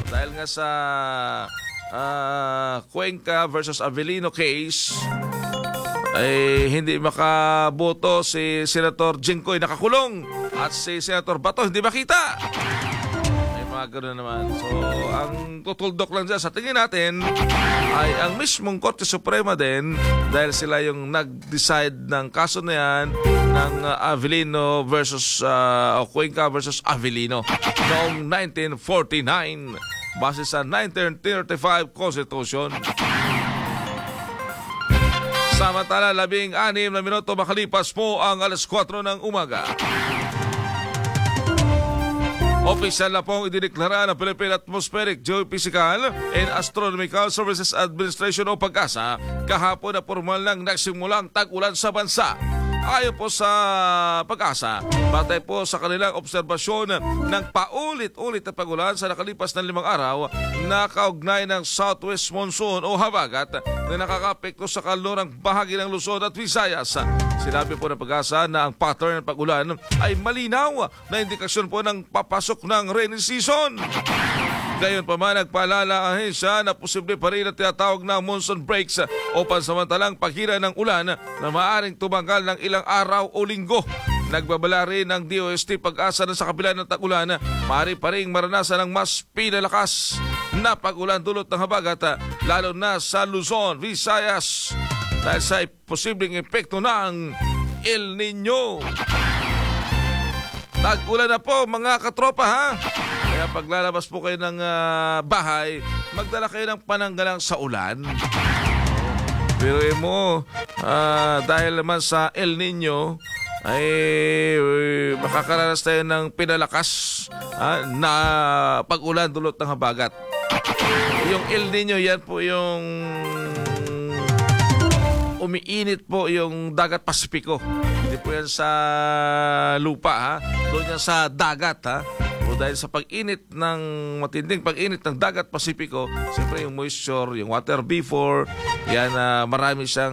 dahil nga sa Cuenca versus Avellino case ay hindi makaboto si Senator Jinggoy nakakulong at si Senator Bato hindi makita. May mga gano'n naman. So, ang tutuldok lang dyan sa tingin natin ay ang mismong Korte Suprema din dahil sila yung nag-decide ng kaso na yan ng Avellino versus Cuenca versus Avellino noong 1949 base sa 1935 Constitution. Samantala, 16 na minuto makalipas po ang alas 4 ng umaga. Opisyal na pong idineklara ng Philippine Atmospheric, Geophysical and Astronomical Services Administration o PAGASA kahapon na formal nang nagsimulang tag-ulan sa bansa. Ayon po sa PAGASA, batay po sa kanilang obserbasyon ng paulit-ulit na pagulan sa nakalipas ng 5 araw na kaugnay ng southwest monsoon o habagat na nakakapekto sa kalurang bahagi ng Luzon at Visayas. Sinabi po ng PAGASA na ang pattern ng pagulan ay malinaw na indikasyon po ng papasok ng rainy season. Gayon pa man, nagpaalala ang ahensya na posible pa rin na tinatawag na monsoon breaks o pansamantalang paghira ng ulan na maaaring tumanggal ng ilang araw o linggo. Nagbabala rin ng DOST PAGASA na sa kabila ng tag-ulan, maaari pa rin maranasan ng mas pinalakas na pag-ulan dulot ng habagat lalo na sa Luzon, Visayas dahil sa posibleng epekto ng El Nino. Tag-ulan na po mga katropa ha. Kaya paglalabas po kayo ng bahay, magdala kayo ng pananggalang sa ulan. Pero mo, dahil naman sa El Nino, ay makakaranas tayo ng pinalakas na pag-ulan dulot ng habagat. Yung El Nino, yan po yung umiinit po yung dagat Pasipiko. Hindi po yan sa lupa ha. Doon yan sa dagat ha. O dahil sa pag-init ng matinding pag-init ng dagat Pasipiko, siyempre yung moisture, yung water vapor, yan marami siyang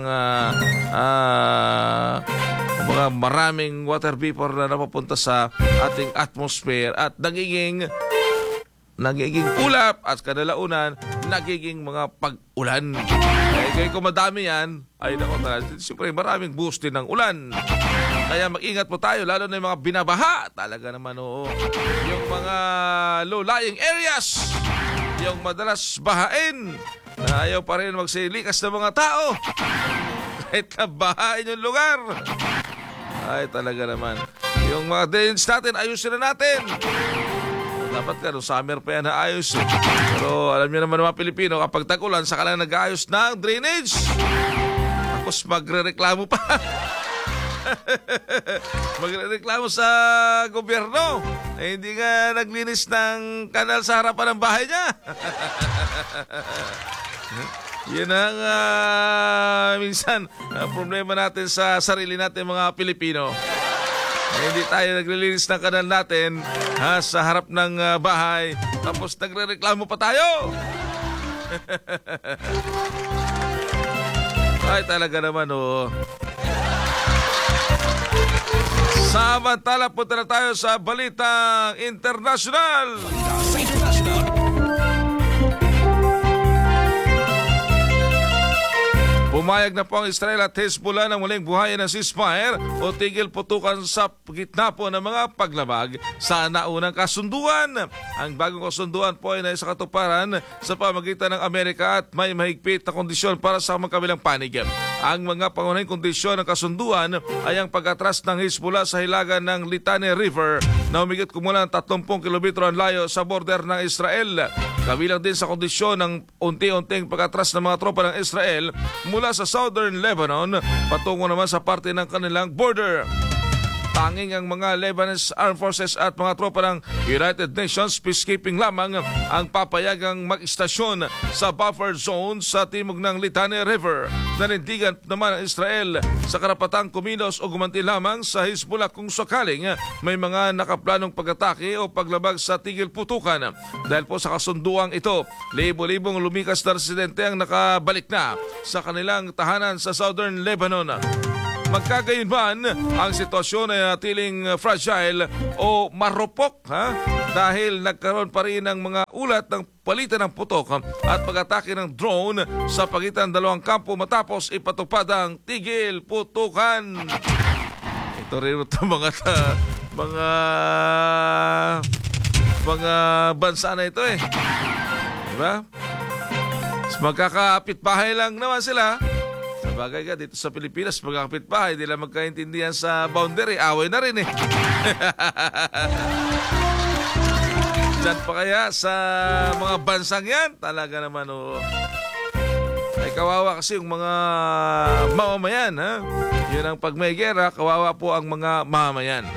mga maraming water vapor na napapunta sa ating atmosphere at nagiging ulap at kadalaunan nagiging mga pag-ulan. Kaya kung madami yan, ay nako talaga, siyempre maraming boost din ng ulan. Kaya mag-ingat po tayo, lalo na yung mga binabaha. Talaga naman, oo. Yung mga low-lying areas, yung madalas bahain, na ayaw pa rin magsilikas ng mga tao. Kahit na bahain yung lugar. Ay, talaga naman. Yung mga drains natin, ayusin na natin. Dapat ka, no, summer pa yan na ayos. Pero alam niyo naman mga Pilipino, kapag tag-ulan, saka lang nag-ayos ng drainage. Tapos magre-reklamo pa. Magreklamo sa gobyerno hindi nga naglinis ng kanal sa harapan ng bahay niya. Yun ang minsan problema natin sa sarili natin mga Pilipino. Hindi tayo naglilinis ng kanal natin sa harap ng bahay tapos nagrereklamo pa tayo. Ay talaga naman oh. Samantala, punta na tayo sa Balitang International. Pumayag na po ang Israel at Hezbollah ng muling buhayin ng ceasefire o tigil putukan sa gitna po ng mga paglabag sa naunang kasunduan. Ang bagong kasunduan po ay naisa katuparan sa pamagitan ng Amerika at may mahigpit na kondisyon para sa magkabilang panig. Ang mga pangunahing kondisyon ng kasunduan ay ang pag-atras ng Hezbollah sa hilaga ng Litani River na humigit kumulang 30 kilometro ang layo sa border ng Israel. Kabilang din sa kondisyon ng unti-unting pag-atras ng mga tropa ng Israel mula sa southern Lebanon patungo naman sa parte ng kanilang border. Tanging ang mga Lebanese Armed Forces at mga tropa ng United Nations peacekeeping lamang ang papayagang mag-istasyon sa buffer zone sa timog ng Litani River. Nanindigan naman ang Israel sa karapatang kumilos o gumanti lamang sa Hezbollah kung sakaling may mga nakaplanong pag-atake o paglabag sa tigil putukan. Dahil po sa kasunduang ito, libo-libong lumikas na residente ang nakabalik na sa kanilang tahanan sa southern Lebanon. Magkagayunman, ang sitwasyon ay natiling fragile o marupok dahil nagkaroon pa rin ng mga ulat ng palitan ng putok at pag-atake ng drone sa pagitan ng dalawang kampo matapos ipatupad ang tigil putukan. Ito rin ito mga bansa na ito eh. Diba? Magkakapit bahay lang naman sila. Sabagay ka, dito sa Pilipinas, magkakapit bahay, hindi lang magkaintindihan sa boundary, away na rin eh. Diyan pa kaya sa mga bansang yan, talaga naman ay kawawa kasi yung mga mamamayan. Ha? Yun ang pag may gera, kawawa po ang mga mamamayan.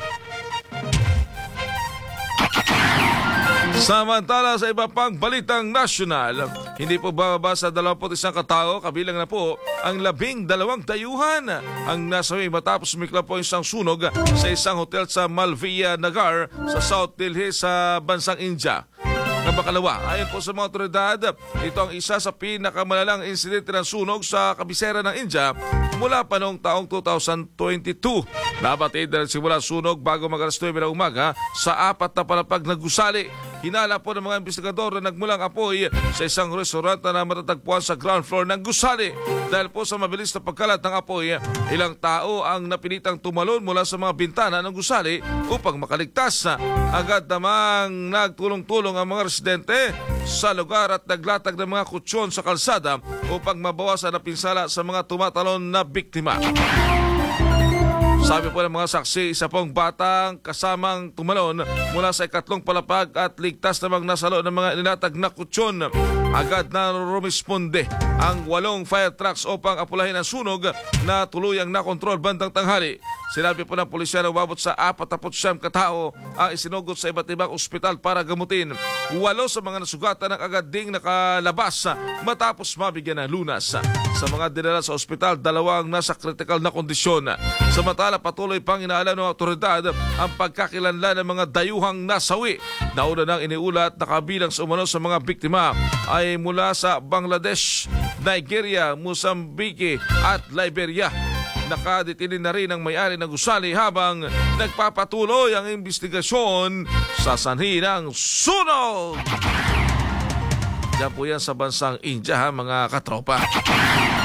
Samantala sa iba pang balitang nasyonal, hindi po bababa sa 21 katao, kabilang na po ang 12 dayuhan ang nasawi matapos sumikla po isang sunog sa isang hotel sa Malviya Nagar sa South Delhi sa bansang India. Kabakalawa, ayon po sa mga otoridad, ito ang isa sa pinakamalalang insidente ng sunog sa kabisera ng India mula pa noong taong 2022. Nabatid na simula sunog bago mag-alas 9 ng umaga sa 4 na palapag na gusali. Hinala po ng mga investigador na nagmulang apoy sa isang restaurant na matatagpuan sa ground floor ng gusali. Dahil po sa mabilis na pagkalat ng apoy, ilang tao ang napilitang tumalon mula sa mga bintana ng gusali upang makaligtas. Agad namang nagtulong-tulong ang mga residente sa lugar at naglatag ng mga kutsyon sa kalsada upang mabawasan ang pinsala sa mga tumatalon na biktima. Sabi po ng mga saksi, isa pong batang kasamang tumalon mula sa ikatlong palapag at ligtas namang nasalo ng mga nilatag na kutsyon. Agad na rumisponde ang 8 fire trucks upang apulahin ang sunog na tuluyang nakontrol bandang tanghali. Sinabi po ng pulisya na umabot sa 49 katao ang isinugot sa iba't ibang ospital para gamutin. 8 sa mga nasugatan ng agad ding nakalabas matapos mabigyan ng lunas. Sa mga dinala sa ospital, 2 ang nasa critical na kondisyon. Samantala, patuloy pang inaalam ng otoridad ang pagkakilanlan ng mga dayuhang nasawi. Nauna nang iniulat na kabilang sa umano sa mga biktima ay mula sa Bangladesh, Nigeria, Mozambique at Liberia. Nakadetinin na rin ang may-ari ng gusali habang nagpapatuloy ang investigasyon sa sanhi ng sunog. Diyan po yan sa bansang India, ha, mga katropa.